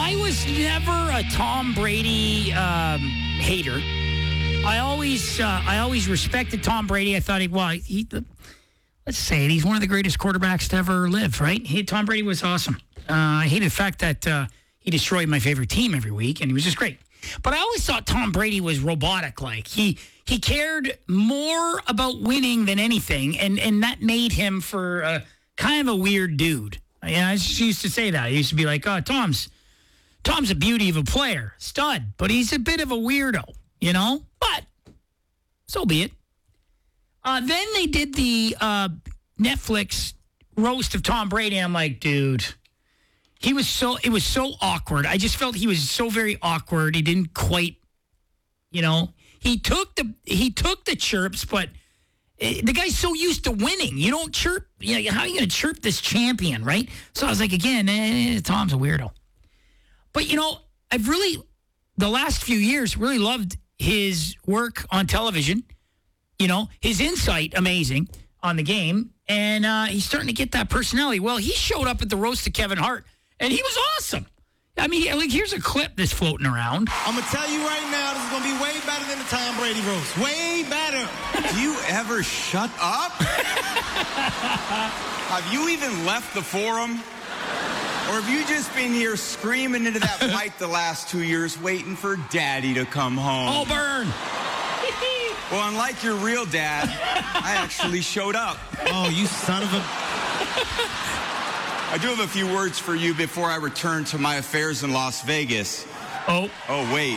I was never a Tom Brady hater. I always respected Tom Brady. I thought let's say it, he's one of the greatest quarterbacks to ever live, right? Tom Brady was awesome. I hated the fact that he destroyed my favorite team every week, and he was just great. But I always thought Tom Brady was robotic-like. He cared more about winning than anything, and that made him for kind of a weird dude. I just used to say that. I used to be like, oh, Tom's a beauty of a player, stud, but he's a bit of a weirdo, you know? But so be it. Then they did the Netflix roast of Tom Brady. I'm like, dude, it was so awkward. I just felt he was so very awkward. He didn't quite, he took the chirps, but the guy's so used to winning. You don't chirp. How are you going to chirp this champion, right? So I was like, again, Tom's a weirdo. But, I've really, the last few years, really loved his work on television. His insight, amazing on the game. And he's starting to get that personality. Well, he showed up at the roast of Kevin Hart, and he was awesome. I mean, here's a clip that's floating around. I'm going to tell you right now, this is going to be way better than the Tom Brady roast. Way better. Do you ever shut up? Have you even left the forum? Or have you just been here screaming into that mic the last 2 years waiting for Daddy to come home? Oh, burn. Well, unlike your real dad, I actually showed up. Oh, you son of a... I do have a few words for you before I return to my affairs in Las Vegas. Oh, wait.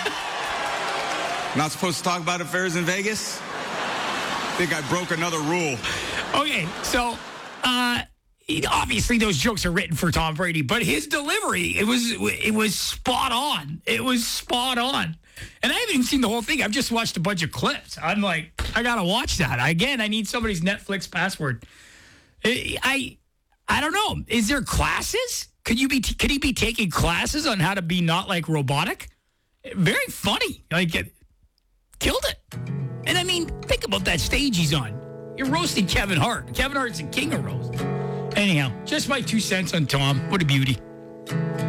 Not supposed to talk about affairs in Vegas? I think I broke another rule. Okay, so obviously those jokes are written for Tom Brady, but his delivery, it was spot on. It was spot on. And I haven't even seen the whole thing. I've just watched a bunch of clips. I'm like, I got to watch that. Again, I need somebody's Netflix password. I don't know. Is there classes? Could he be taking classes on how to be not like robotic? Very funny. Killed it. And I mean, think about that stage he's on. You're roasting Kevin Hart. Kevin Hart's the king of roast. Anyhow, just my 2 cents on Tom. What a beauty.